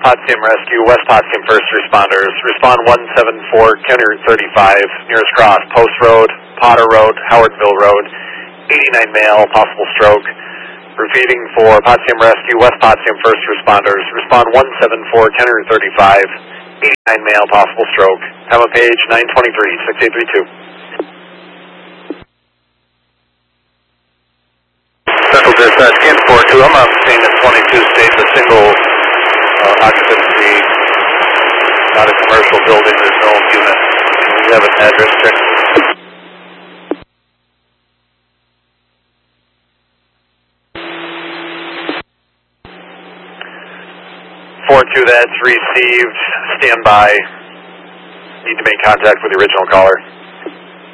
Potsdam Rescue, West Potsdam First Responders. Respond 174, County Route 35, nearest cross, Post Road, Potter Road, Howardville Road, 89 male, possible stroke. Repeating for Potsdam Rescue, West Potsdam First Responders. Respond 174, County Route 35, 89 male, possible stroke. Time of page 923, 6832. Central Dispatch, Camp 42, I'm on the scene at 22 State, a single occupancy, not a commercial building, there's no unit. We have an address check. That's received. Stand by. Need to make contact with the original caller.